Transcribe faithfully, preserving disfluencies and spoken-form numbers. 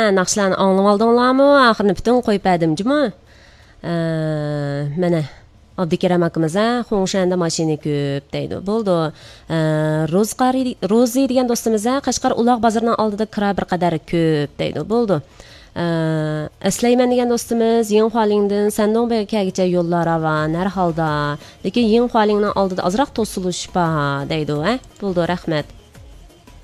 naqshlarni anglab oldinglarmi? Oxirini butun qo'yib berdimjimi? Mana Abdukaram akamiz Xo'shanda mashina ko'p deydi. Bo'ldi. Ro'zqari Ro'zi degan do'stimiz Qashqar uloq bozorining oldida kira bir qadar ko'p deydi. Bo'ldi. Aslayman degan do'stimiz Yingxualingdan Sandonbekgacha yo'llar avan har holda, lekin Yingxualingning oldida ozroq to'silish bor deydi, a? Bo'ldi, rahmat.